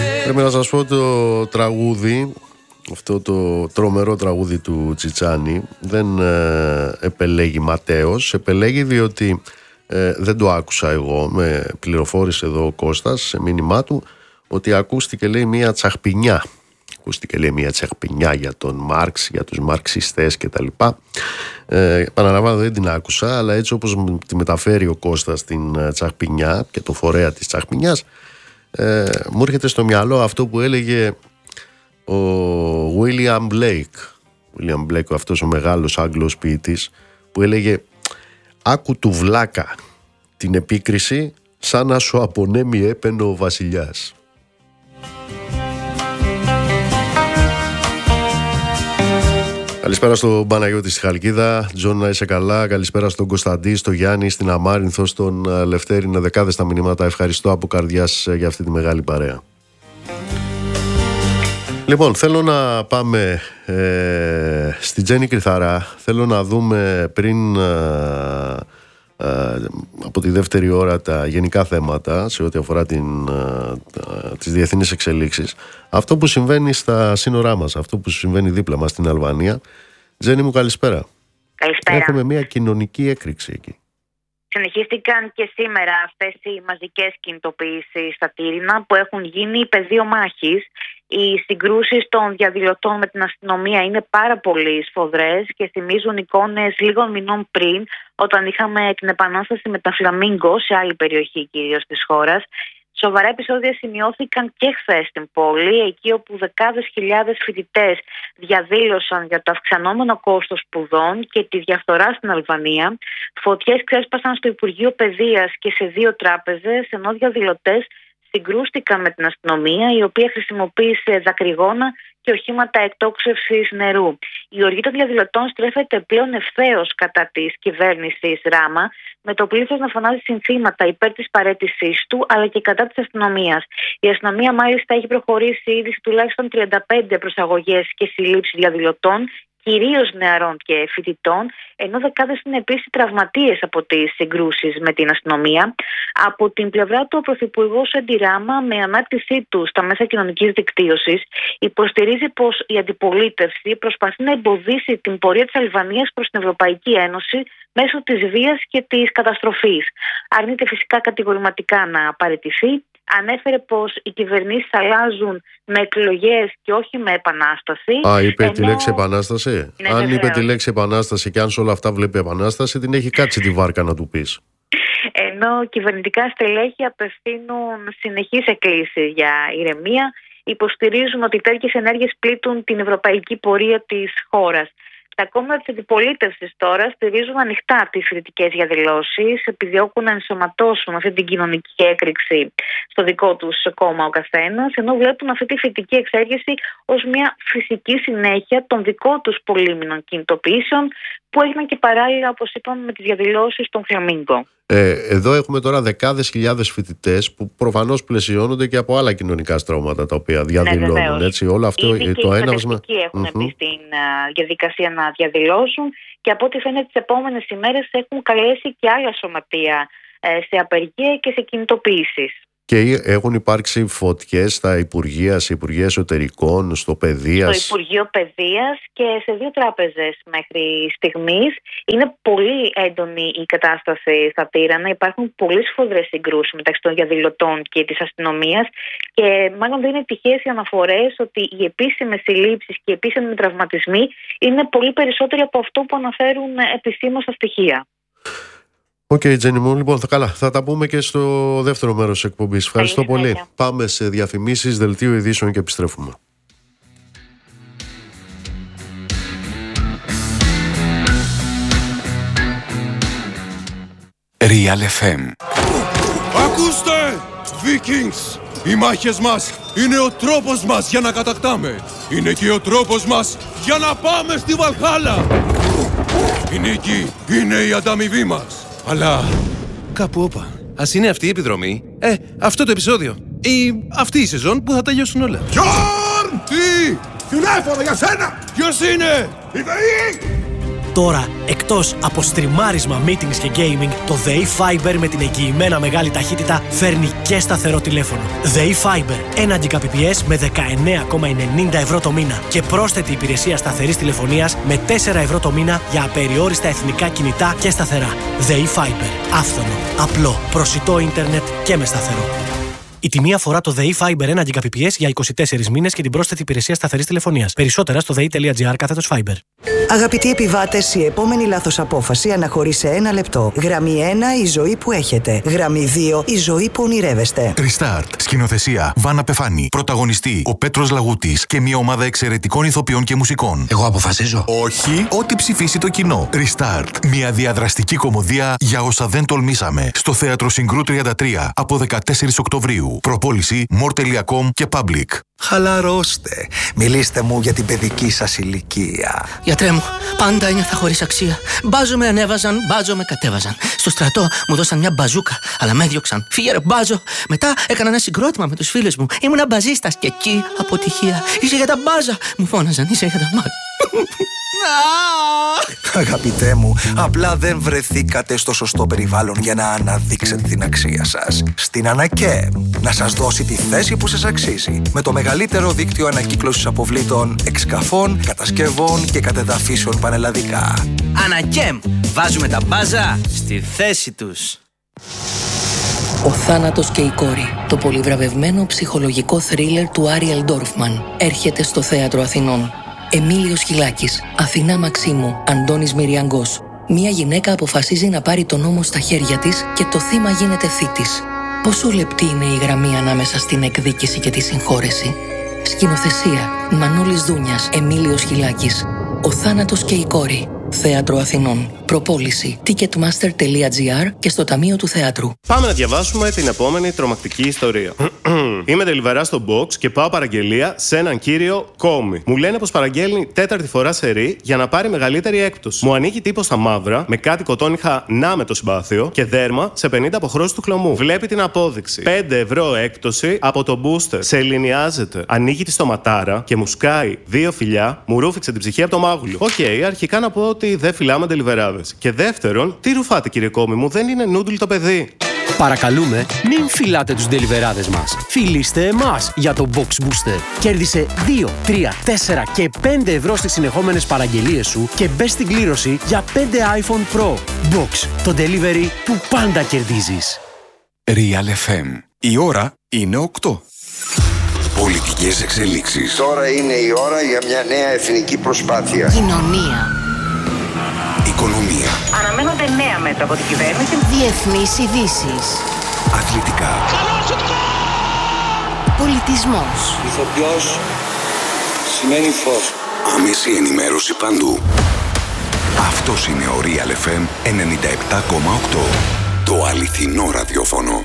Πρέπει να σας πω το τραγούδι, αυτό το τρομερό τραγούδι του Τσιτσάνη, δεν επελέγει ματέως, επελέγει διότι δεν το άκουσα εγώ, με πληροφόρησε εδώ ο Κώστας σε μήνυμά του ότι ακούστηκε, λέει, μια τσαχπινιά. Ακούστηκε, λέει, μια τσαχπινιά για τον Μάρξ, για τους μαρξιστές κτλ. Επαναλαμβάνω, δεν την άκουσα, αλλά έτσι όπως τη μεταφέρει ο Κώστας την τσαχπινιά και το φορέα της τσαχπινιάς, μου έρχεται στο μυαλό αυτό που έλεγε ο William Blake, αυτός ο μεγάλος Άγγλος ποιητής, που έλεγε «Άκου του βλάκα την επίκριση σαν να σου απονέμει έπαινο ο βασιλιάς». Καλησπέρα στον Παναγιώτη στη Χαλκίδα, Τζον, να είσαι καλά. Καλησπέρα στον Κωνσταντή, στον Γιάννη, στην Αμάρινθο, στον Λευτέρη. Είναι δεκάδες τα μηνύματα. Ευχαριστώ από καρδιάς για αυτή τη μεγάλη παρέα. Λοιπόν, θέλω να πάμε στη Τζέννη Κρυθαρά. Θέλω να δούμε πριν από τη δεύτερη ώρα τα γενικά θέματα σε ό,τι αφορά τις διεθνείς εξελίξεις. Αυτό που συμβαίνει στα σύνορά μας, αυτό που συμβαίνει δίπλα μας στην Αλβανία. Τζέννη μου, καλησπέρα. Καλησπέρα. Έχουμε μια κοινωνική έκρηξη εκεί. Συνεχίστηκαν και σήμερα αυτές οι μαζικές κινητοποιήσεις στα Τύρινα που έχουν γίνει πεδίο μάχης. Οι συγκρούσεις των διαδηλωτών με την αστυνομία είναι πάρα πολύ σφοδρές και θυμίζουν εικόνες λίγων μηνών πριν, όταν είχαμε την επανάσταση με τα φλαμίγκο σε άλλη περιοχή κυρίως της χώρας. Σοβαρά επεισόδια σημειώθηκαν και χθες στην πόλη, εκεί όπου δεκάδες χιλιάδες φοιτητές διαδήλωσαν για το αυξανόμενο κόστος σπουδών και τη διαφθορά στην Αλβανία. Φωτιές ξέσπασαν στο Υπουργείο Παιδείας και σε 2 τράπεζες, ενώ διαδηλωτές συγκρούστηκαν με την αστυνομία, η οποία χρησιμοποίησε δακρυγόνα και οχήματα εκτόξευσης νερού. Η οργή των διαδηλωτών στρέφεται πλέον ευθέως κατά της κυβέρνησης Ράμα, με το πλήθος να φωνάζει συνθήματα υπέρ της παραίτησής του, αλλά και κατά της αστυνομίας. Η αστυνομία μάλιστα έχει προχωρήσει ήδη σε τουλάχιστον 35 προσαγωγές και συλλήψεις διαδηλωτών, κυρίως νεαρών και φοιτητών, ενώ δεκάδες είναι επίσης τραυματίες από τις συγκρούσεις με την αστυνομία. Από την πλευρά του, ο Πρωθυπουργός Έντι Ράμα, με ανάρτησή του στα μέσα κοινωνικής δικτύωσης, υποστηρίζει πως η αντιπολίτευση προσπαθεί να εμποδίσει την πορεία της Αλβανίας προς την Ευρωπαϊκή Ένωση μέσω της βίας και της καταστροφής. Αρνείται φυσικά κατηγορηματικά να παραιτηθεί. Ανέφερε πως οι κυβερνήσεις αλλάζουν με εκλογές και όχι με επανάσταση. Είπε τη λέξη επανάσταση. Ναι, αν είπε τη λέξη επανάσταση και αν σε όλα αυτά βλέπει επανάσταση, την έχει κάτσει τη βάρκα να του πεις. Ενώ κυβερνητικά στελέχη απευθύνουν συνεχείς εκκλήσεις για ηρεμία, υποστηρίζουν ότι τέτοιες ενέργειες πλήττουν την ευρωπαϊκή πορεία της χώρας. Τα κόμματα της αντιπολίτευσης τώρα στηρίζουν ανοιχτά τις κριτικές διαδηλώσεις, επιδιώκουν να ενσωματώσουν αυτή την κοινωνική έκρηξη στο δικό τους κόμμα ο καθένας, ενώ βλέπουν αυτή τη φοιτητική εξέγερση ως μια φυσική συνέχεια των δικών τους πολύμηνων κινητοποιήσεων που έγιναν και παράλληλα, όπως είπαμε, με τις διαδηλώσεις των φλαμίγκο. Εδώ έχουμε τώρα δεκάδες χιλιάδες φοιτητές που προφανώς πλαισιώνονται και από άλλα κοινωνικά στρώματα τα οποία διαδηλώνουν. Έτσι, όλο αυτό ήδη το έναυσμα. Έχουν μπει στην διαδικασία να διαδηλώσουν και από ό,τι φαίνεται τις επόμενες ημέρες έχουν καλέσει και άλλα σωματεία σε απεργία και σε κινητοποιήσεις. Και έχουν υπάρξει φωτιές στα Υπουργεία, σε Υπουργεία Εσωτερικών, στο Παιδείας. Στο Υπουργείο Παιδείας και σε 2 τράπεζες μέχρι στιγμής. Είναι πολύ έντονη η κατάσταση στα Τύρανα. Υπάρχουν πολύ σφοδρές συγκρούσεις μεταξύ των διαδηλωτών και της αστυνομίας. Και μάλλον δεν είναι τυχαίες οι αναφορές ότι οι επίσημες συλλήψεις και οι επίσημοι τραυματισμοί είναι πολύ περισσότεροι από αυτό που αναφέρουν επισήμως τα στοιχεία. Οκ, Τζέννη μου, λοιπόν, καλά. Θα τα πούμε και στο δεύτερο μέρος της εκπομπής. Ευχαριστώ πολύ. Πάμε σε διαφημίσεις, δελτίο ειδήσεων και επιστρέφουμε. Real FM. Ακούστε, Vikings! Οι μάχες μας είναι ο τρόπος μας για να κατακτάμε. Είναι και ο τρόπος μας για να πάμε στη Βαλχάλα. Η νίκη είναι η ανταμοιβή μας. Αλλά κάπου όπα. Ας είναι αυτή η επιδρομή, αυτό το επεισόδιο ή αυτή η σεζόν που θα τελειώσουν όλα. Γιόρν! Τι! Τηλέφωνο για σένα! Ποιος είναι? Η ΔΕΗ! Τώρα, εκ Εκτός από στριμάρισμα, meetings και gaming, το ΔΕΗ Fiber με την εγγυημένα μεγάλη ταχύτητα φέρνει και σταθερό τηλέφωνο. ΔΕΗ Fiber, 1 Gbps με 19,90 ευρώ το μήνα και πρόσθετη υπηρεσία σταθερής τηλεφωνίας με 4 ευρώ το μήνα για απεριόριστα εθνικά κινητά και σταθερά. ΔΕΗ Fiber. Άφθονο, απλό, προσιτό ίντερνετ και με σταθερό. Η τιμή αφορά το ΔΕΗ Fiber 1 Gbps για 24 μήνες και την πρόσθετη υπηρεσία σταθερής τηλεφωνίας. Περισσότερα στο dei.gr/Fiber. Αγαπητοί επιβάτες, η επόμενη λάθος απόφαση αναχωρεί σε 1 λεπτό. Γραμμή 1, η ζωή που έχετε. Γραμμή 2, η ζωή που ονειρεύεστε. Restart. Σκηνοθεσία Βάνα Πεφάνη. Πρωταγωνιστή ο Πέτρος Λαγούτης και μια ομάδα εξαιρετικών ηθοποιών και μουσικών. Εγώ αποφασίζω. Όχι, ό,τι ψηφίσει το κοινό. Restart. Μια διαδραστική κωμωδία για όσα δεν τολμήσαμε. Στο Θέατρο Συγκρού 33 από 14 Οκτωβρίου. Προπόληση more.com και Public. Χαλαρώστε. Μιλήστε μου για την παιδική σας ηλικία. Γιατρέ μου, πάντα ένιωθα χωρίς αξία. Μπάζο με ανέβαζαν, μπάζο με κατέβαζαν. Στο στρατό μου δώσαν μια μπαζούκα, αλλά με έδιωξαν. Φύγε ρε μπάζο. Μετά έκανα ένα συγκρότημα με τους φίλους μου. Ήμουνα μπαζίστας και εκεί αποτυχία. Είσαι για τα μπάζα. Μου φώναζαν, είσαι για τα μάτια. Αγαπητέ μου, απλά δεν βρεθήκατε στο σωστό περιβάλλον για να αναδείξετε την αξία σας. Στην ΑΝΑΚΕΜ, να σας δώσει τη θέση που σας αξίζει. Με το μεγαλύτερο δίκτυο ανακύκλωσης αποβλήτων, εξκαφών, κατασκευών και κατεδαφίσεων πανελλαδικά. ΑΝΑΚΕΜ, βάζουμε τα μπάζα στη θέση τους. Ο θάνατος και η κόρη, το πολυβραβευμένο ψυχολογικό θρίλερ του Άριελ Ντόρφμαν, έρχεται στο Θέατρο Αθηνών. Εμίλιος Χιλάκης, Αθηνά Μαξίμου, Αντώνης Μυριαγκός. Μία γυναίκα αποφασίζει να πάρει τον νόμο στα χέρια της και το θύμα γίνεται θήτης. Πόσο λεπτή είναι η γραμμή ανάμεσα στην εκδίκηση και τη συγχώρεση. Σκηνοθεσία Μανώλης Δούνιας, Εμίλιος Χιλάκης. Ο θάνατος και η κόρη. Θέατρο Αθηνών. Προπόληση ticketmaster.gr και στο Ταμείο του Θεάτρου. Πάμε να διαβάσουμε την επόμενη τρομακτική ιστορία. Είμαι delivery στο box και πάω παραγγελία σε έναν κύριο Κόμι. Μου λένε πως παραγγέλνει 4η φορά σερί για να πάρει μεγαλύτερη έκπτωση. Μου ανοίγει τύπο στα μαύρα με κάτι κοτόνιχα να με το συμπάθειο και δέρμα σε 50 αποχρώσεις του χλωμού. Βλέπει την απόδειξη. 5 ευρώ έκπτωση από το booster. Σε ελληνιάζεται. Ανοίγει τη στοματάρα και μου σκάει 2 φιλιά, μου ρούφηξε την ψυχή από το μάγουλο. Οκ, αρχικά να πω ότι δεν φυλάμε deliverάδες. Και δεύτερον, τι ρουφάτε κύριε Κόμι μου, δεν είναι νούντλ το παιδί. Παρακαλούμε, μην φυλάτε τους ντελιβεράδες μας. Φιλήστε εμάς για το Box Booster. Κέρδισε 2, 3, 4 και 5 ευρώ στις συνεχόμενες παραγγελίες σου και μπες στην κλήρωση για 5 iPhone Pro. Box, το delivery που πάντα κερδίζεις. Real FM. Η ώρα είναι 8. Πολιτικές εξελίξεις. Τώρα είναι η ώρα για μια νέα εθνική προσπάθεια. Κοινωνία. Οικονομία. Αναμένονται νέα μέτρα από την κυβέρνηση. Διεθνείς ειδήσεις. Αθλητικά. Πολιτισμός. Ηθοποιός σημαίνει φως. Άμεση ενημέρωση παντού. Αυτός είναι ο Real FM 97,8. Το αληθινό ραδιόφωνο.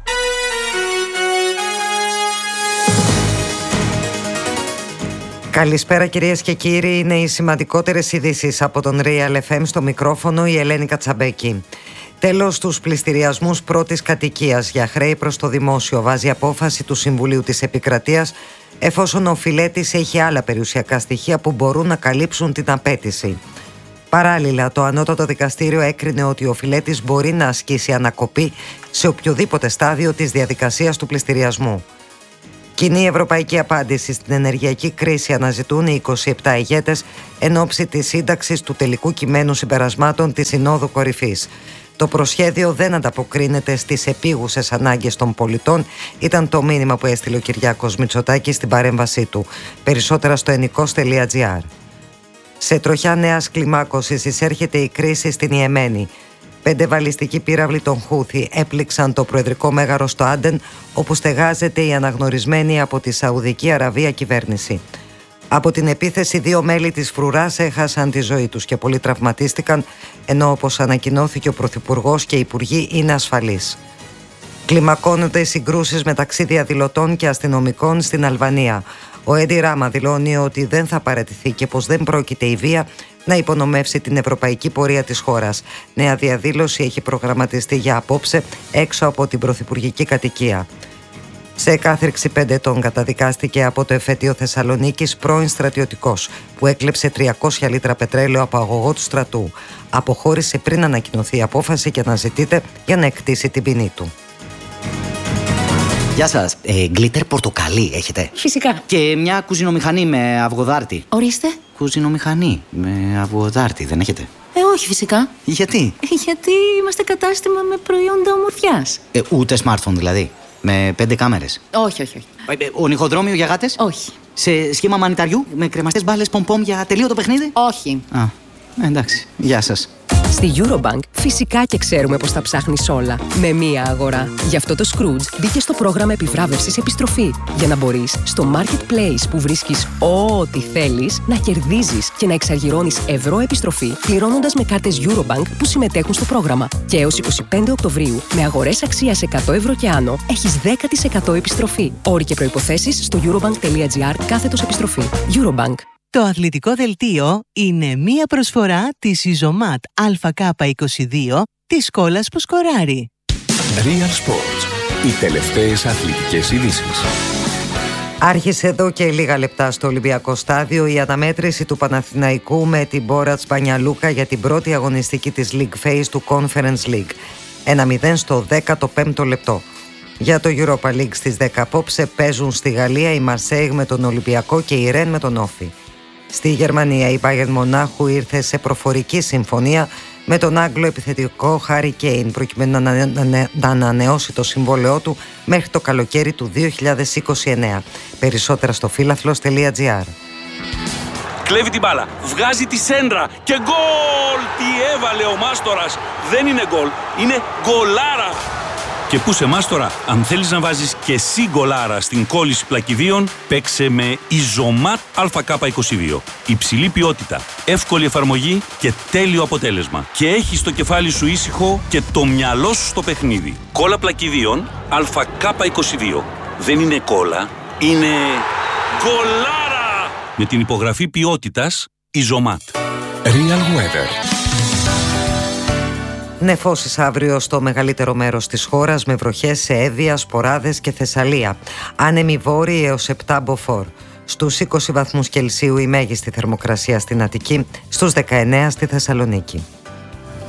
Καλησπέρα κυρίες και κύριοι, είναι οι σημαντικότερες ειδήσεις από τον Real FM, στο μικρόφωνο η Ελένη Κατσαμπέκη. Τέλος στους πληστηριασμούς πρώτης κατοικίας για χρέη προς το δημόσιο, βάζει απόφαση του Συμβουλίου της Επικρατείας, εφόσον ο φιλέτης έχει άλλα περιουσιακά στοιχεία που μπορούν να καλύψουν την απέτηση. Παράλληλα, το Ανώτατο Δικαστήριο έκρινε ότι ο φιλέτης μπορεί να ασκήσει ανακοπή σε οποιοδήποτε στάδιο της διαδικασίας του πληστηριασμού. Κοινή ευρωπαϊκή απάντηση στην ενεργειακή κρίση αναζητούν οι 27 ηγέτες εν ώψη της σύνταξης του τελικού κειμένου συμπερασμάτων της Συνόδου Κορυφής. Το προσχέδιο δεν ανταποκρίνεται στις επίγουσες ανάγκες των πολιτών, ήταν το μήνυμα που έστειλε ο Κυριάκος Μητσοτάκης στην παρέμβασή του. Περισσότερα στο ενικός.gr. Σε τροχιά νέας κλιμάκωσης εισέρχεται η κρίση στην Ιεμένη. 5 βαλιστικοί πύραυλοι των Χούθι έπληξαν το προεδρικό μέγαρο στο Άντεν, όπου στεγάζεται η αναγνωρισμένη από τη Σαουδική Αραβία κυβέρνηση. Από την επίθεση 2 μέλη της φρουράς έχασαν τη ζωή τους και πολλοί τραυματίστηκαν, ενώ όπως ανακοινώθηκε ο Πρωθυπουργός και οι Υπουργοί είναι ασφαλείς. Κλιμακώνονται οι συγκρούσεις μεταξύ διαδηλωτών και αστυνομικών στην Αλβανία. Ο Έντι Ράμα δηλώνει ότι δεν θα παραιτηθεί και πως δεν πρόκειται η βία να υπονομεύσει την ευρωπαϊκή πορεία της χώρας. Νέα διαδήλωση έχει προγραμματιστεί για απόψε έξω από την πρωθυπουργική κατοικία. Σε κάθριξη 5 ετών καταδικάστηκε από το εφετείο Θεσσαλονίκης πρώην στρατιωτικός που έκλεψε 300 λίτρα πετρέλαιο από αγωγό του στρατού. Αποχώρησε πριν ανακοινωθεί η απόφαση και αναζητείται για να εκτίσει την ποινή του. Γεια σας. Γκλίτερ πορτοκαλί έχετε? Φυσικά. Και μια κουζινομηχανή με αυγοδάρτη. Ορίστε. Κουζινομηχανή με αυγοδάρτη δεν έχετε? Όχι φυσικά. Γιατί? Γιατί είμαστε κατάστημα με προϊόντα ομορφιάς. Ούτε smartphone δηλαδή? Με 5 κάμερες? Όχι. Ονυχοδρόμιο για γάτες? Όχι. Σε σχήμα μανιταριού με κρεμαστές μπάλες πομ-πομ για τελείωτο παιχνίδι? Όχι. Εντάξει. Γεια σας. Στη Eurobank φυσικά και ξέρουμε πως τα ψάχνεις όλα με μία αγορά. Γι' αυτό το Scrooge μπήκε στο πρόγραμμα επιβράβευσης επιστροφή για να μπορείς στο marketplace που βρίσκεις ό,τι θέλεις να κερδίζεις και να εξαργυρώνεις ευρώ επιστροφή πληρώνοντας με κάρτες Eurobank που συμμετέχουν στο πρόγραμμα. Και έως 25 Οκτωβρίου με αγορές αξίας 100 ευρώ και άνω έχεις 10% επιστροφή. Όροι και προϋποθέσεις στο eurobank.gr/επιστροφή. Eurobank. Το αθλητικό δελτίο είναι μία προσφορά της Ιζωμάτ ΑΚ22 της σκόλας που σκοράρει. Real Sports. Οι τελευταίες αθλητικές ειδήσεις. Άρχισε εδώ και λίγα λεπτά στο Ολυμπιακό Στάδιο η αναμέτρηση του Παναθηναϊκού με την Μπόρατς Μπανιαλούκα για την πρώτη αγωνιστική της League Phase του Conference League. 1-0 στο 15ο λεπτό. Για το Europa League στις 10 απόψε παίζουν στη Γαλλία η Μαρσέιγ με τον Ολυμπιακό και η Ρεν με τον Όφι. Στη Γερμανία η Bayern Μονάχου ήρθε σε προφορική συμφωνία με τον Άγγλο επιθετικό Χάρι Κέιν προκειμένου να ανανεώσει το συμβόλαιό του μέχρι το καλοκαίρι του 2029. Περισσότερα στο φίλαθλος.gr. Κλέβει την μπάλα, βγάζει τη σέντρα και γκολ! Τι έβαλε ο Μάστορας! Δεν είναι γκολ, είναι γκολάρα! Και πού σε Μάστορα, αν θέλεις να βάζεις και εσύ γκολάρα στην κόλληση πλακιδίων, παίξε με Ιζωμάτ ΑΚ22. Υψηλή ποιότητα, εύκολη εφαρμογή και τέλειο αποτέλεσμα. Και έχεις το κεφάλι σου ήσυχο και το μυαλό σου στο παιχνίδι. Κόλλα πλακιδίων ΑΚ22. Δεν είναι κόλλα, είναι γκολάρα! Με την υπογραφή ποιότητας Ιζωμάτ. Real Weather. Νεφώσεις αύριο στο μεγαλύτερο μέρος της χώρας με βροχές σε Εύβοια, Σποράδες και Θεσσαλία. Άνεμοι βόρειοι έως 7 μποφόρ. Στους 20 βαθμούς Κελσίου η μέγιστη θερμοκρασία στην Αττική, στους 19 στη Θεσσαλονίκη.